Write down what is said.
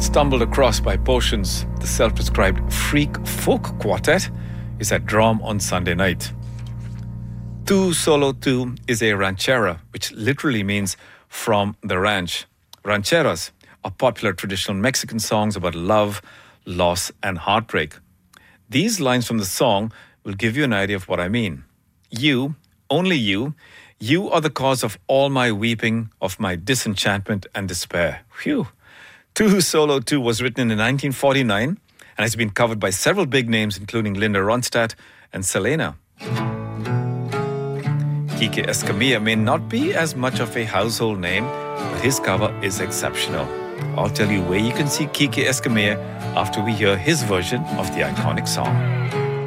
stumbled across by portions, the self-described freak folk quartet is at Drom on Sunday night. Tu Solo Tu is a ranchera, which literally means from the ranch. Rancheras are popular traditional Mexican songs about love, loss, and heartbreak. These lines from the song will give you an idea of what I mean. You, only you are the cause of all my weeping, of my disenchantment and despair. Phew. Tu Solo Tu was written in 1949 and has been covered by several big names, including Linda Ronstadt and Selena. Quique Escamilla may not be as much of a household name, but his cover is exceptional. I'll tell you where you can see Quique Escamilla after we hear his version of the iconic song.